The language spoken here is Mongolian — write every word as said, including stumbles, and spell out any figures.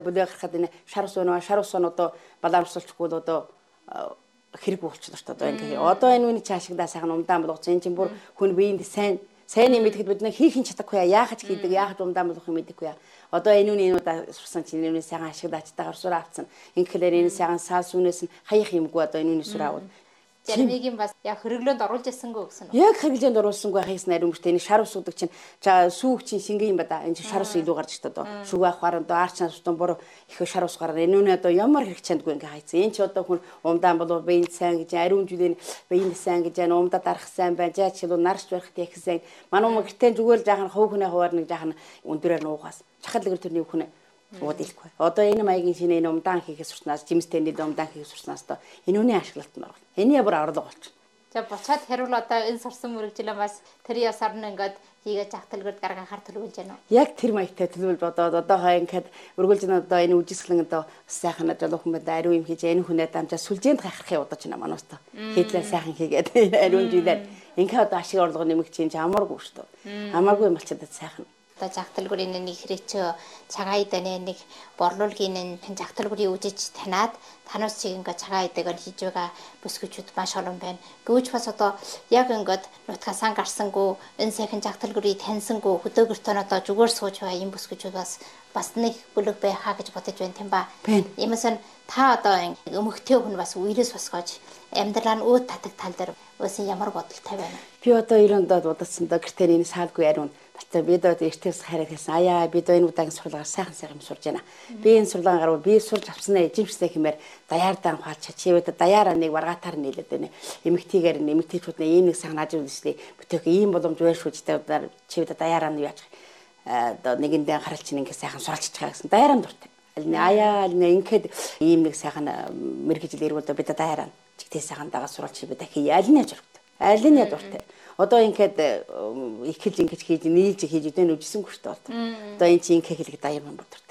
Бүлээх харахад энэ шар ус өнөө шар ус нь одоо балансуулчихгүй л одоо хэрэг болчихно шүү дээ. Одоо ингээ. Одоо энэ үний цаашигдаа сайхан умдаан болгоц. Энэ чинь бүр хүн биеинд сайн сайн юм идэхэд бид нэг хийх нь чадахгүй яа. Яахаж хийдэг, яахаж умдаан болгох юм идэхгүй яа. Одоо энэ үний энүүдаа сурсан чинь энэ үний сайхан ашигдаачтайгаар сураа авцсан. Ингэхлээр энэ сайхан саа сүнээс нь хаях юмгүй одоо энэ үний сураа аваад. Жармигийн бас яг хөрөглөөнд оруулж ясангүй гэсэн үү? Яг хөрөглөөнд оруулсангүй хаяс наримжтэй энэ шар ус удаг чинь сүүг чинь шингэн юм ба да. Энэ шар ус илүү гарч ирдэг одоо. Шүг авахаар одоо арчнаас утан буруу их шар ус гараар энэ үнэ одоо ямар хэрэг чандгүй ингээ хайцсан. Энэ ч одоо хүн умдаан болов биеийн сайн гэж ариун жүлэн биеийн сайн гэж энэ умдаа дарах сайн байж ч илүү нарч барих их сайн. Манай мөртөө зүгээр л жаахан хов хүнээ хуваар нэг жаахан өндөрөөр нуугаас. Чахал гэр төрний хүн уудилгүй. Одоо энэ маягийн шинэ энэ умдаан хийхээс сурснаас жимстэй нэг умдаан хийхээс сурснаас то энэ үний ашиглалт нь орно. Энэ ямар орлого болчих. За буцаад хариул одоо энэ сурсан мөрөгжлөө бас тэр ясаар нь ингээд хийгээд загталгад гаргахаар төлөвлөж байна уу? Яг тэр маягтай төлөвлөж бодоод одоо хаа ингээд өргөлж нь одоо энэ үжисгэлэн одоо сайхан одоо хүн байна ариун юм хийж энэ хүнээ дамжаа сүлжээнд гайхахын удаж байна манаас то. Хийдлээ сайхан хийгээд ариун жилээр ингээд одоо ашиг орлого нэмэх чинь хамааргүй шүү дээ. Хамааргүй юм болчиход сайхан. Одоо загталгурын нэг хэрэгч цагаан идэнэ нэг борлуулгийн энэ загталгурын үжиж танаад танаас чиг ингээ цагаан идэгээр хийж байгаа бүсгүүчүүд маш олон байна. Гэвч бас одоо яг ингээд нутгасаа гарсангүй энэ сайхан загталгурыг таньсангүй хөдөөгөртөө одоо зүгээр сууж байгаа юм бүсгүүчүүд бас бас нэг бүлэг байхаа гэж бодож байна тийм ба. Иймээс та одоо өмгтэй хүн бас үерээс босгож амьдралаа нь өөд татаг тал дээр өсөн ямар бодолтой байна? Би одоо ерөөнд бодсон доо гэртээ энэ саалгүй ариун татаа бид одоо эртээс хараад хэлсэн аяа бид энэ удаагийн сурлагаар сайхан сайхан сурж байна. Би энэ сурлагаар гарав би сурж авснаа эзэмшсэй хэмээр даяардаан хаалч чивэд даяараа нэг варгатаар нийлээд байна. Эмэгтэйгээр эмэгтэйчүүд нэг ийм нэг сайхан ажил үзлээ. Бүтээх ийм боломж байшуучтай удаар чивэд даяараа нь яаж одоо нэгэндээ гаралч ингэ сайхан суралцж байгаа гэсэн даяараа дуртай. Аль аяа аль ингээд ийм нэг сайхан мэрэгжил ирвэл бид даяараа чигтээ сайхан дагаа суралцж бид дахи аль нь зоригтой. Аль нь дуртай. Одоо ингээд их хэл ингэж хийж нийлж хийж идэх нь үжсэнгүй шүү дээ. Одоо энэ чинь ингээ хэлэх даяар маань бодортой.